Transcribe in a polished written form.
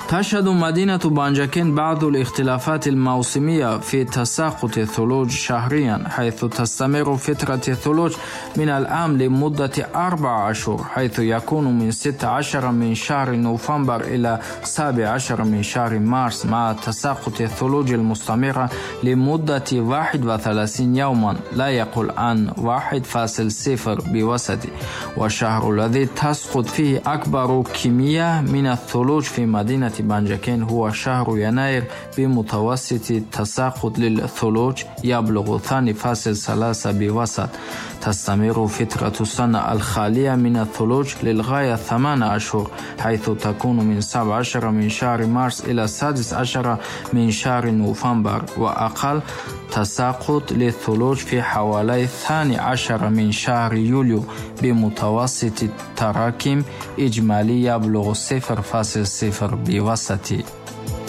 تشهد مدينة بانجاكين بعض الاختلافات الموسمية في تساقط الثلوج شهريا، حيث تستمر فترة الثلوج من العام لمدة 4 أشهر، حيث يكون من 16 من شهر نوفمبر إلى 17 من شهر مارس، مع تساقط الثلوج المستمرة لمدة 31 يوما لا يقل عن 1.0 بوسط. والشهر الذي تسقط فيه أكبر كمية من الثلوج في مدينة بانجاكين هو شهر يناير، بمتوسط التساقط للثلوج يبلغ 2.3 بوسط. تستمر فترة السنة الخالية من الثلوج للغاية 8 أشهر، حيث تكون من 17 من شهر مارس إلى 16 من شهر نوفمبر، وأقل تساقط للثلوج في حوالي 12 من شهر يوليو، بمتوسط التراكم إجمالي يبلغ 0.0 بوسط.